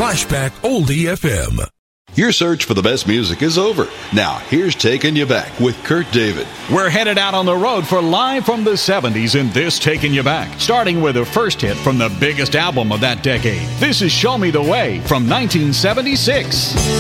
Flashback Oldie FM. Your search for the best music is over. Now, here's Taking You Back with Kurt David. We're headed out on the road for Live from the 70s in this Taking You Back, starting with the first hit from the biggest album of that decade. This is Show Me the Way from 1976.